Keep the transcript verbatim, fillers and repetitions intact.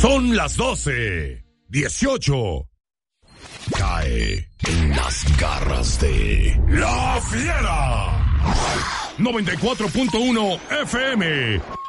Son las doce, dieciocho. Cae en las garras de La Fiera. noventa y cuatro punto uno F M.